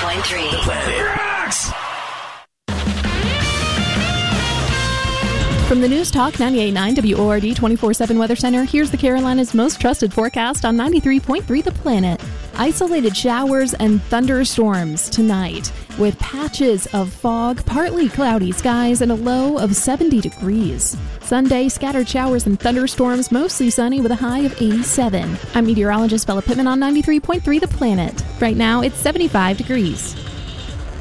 93.3. The Planet rocks! From the News Talk 98.9 WORD 24/7 Weather Center, here's the Carolinas' most trusted forecast on 93.3 The Planet. Isolated showers and thunderstorms tonight with patches of fog, partly cloudy skies, and a low of 70 degrees. Sunday, scattered showers and thunderstorms, mostly sunny with a high of 87. I'm meteorologist Bella Pittman on 93.3 The Planet. Right now, it's 75 degrees.